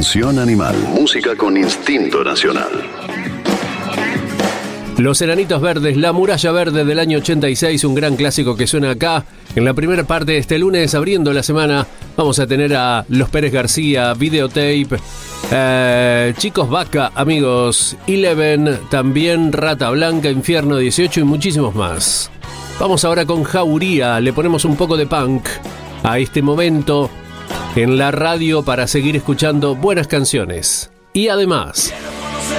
Canción Animal. Música con instinto nacional. Los Enanitos Verdes, La Muralla Verde del año 86, un gran clásico que suena acá. En la primera parte de este lunes, abriendo la semana, vamos a tener a Los Pérez García, Videotape, Chicos Vaca, Amigos, Eleven, también Rata Blanca, Infierno 18 y muchísimos más. Vamos ahora con Jauría, le ponemos un poco de punk a este momento en la radio para seguir escuchando buenas canciones. Y además,